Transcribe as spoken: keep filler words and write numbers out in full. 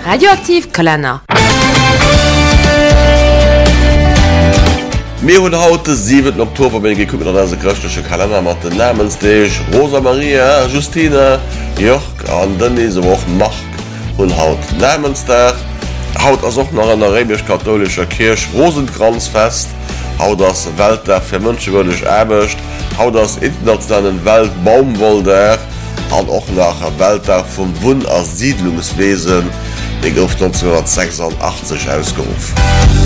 Radioaktiv Kalender. Mir hun haut siebten Oktober bin geguckt an se christliche Kalender mat den Namensdeeg Rosa Maria, Justine, Jörg an dennese woch Mark hun haut Namenstag. Haut as auch noch an der arabisch-katholischer Kirch Rosenkranzfest, haut das Welttag fir Mënschewëlech erbecht, haut das internationalen Weltbaumwolltag, an och nach Welttag vum Wun- als Siedlungswesen, de gouf neunzehnhundertsechsundachtzig ausgerufen.